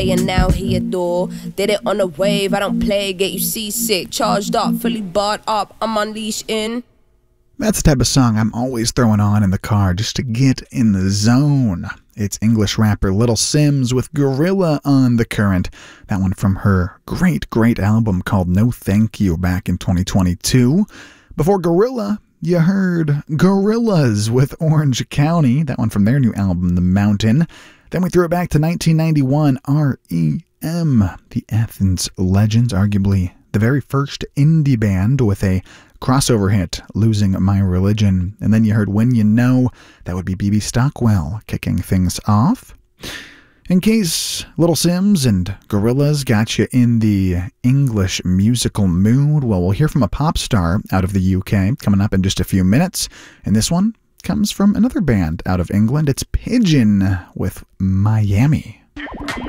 and now he adore. Did it on a wave, I don't play, get you seasick. Charged up, fully barred up, I'm unleashed in. That's the type of song I'm always throwing on in the car just to get in the zone. It's English rapper Little Simz with Gorilla on The Current. That one from her great album called No Thank You back in 2022. Before Gorilla, you heard Gorillaz with Orange County. That one from their new album, The Mountain. Then we threw it back to 1991, R.E.M., the Athens Legends, arguably the very first indie band with a crossover hit, Losing My Religion. And then you heard When You Know, that would be B.B. Stockwell kicking things off. In case Little Simz and Gorillaz got you in the English musical mood, well, we'll hear from a pop star out of the UK coming up in just a few minutes. And this one comes from another band out of England. It's Pigeon with Miami.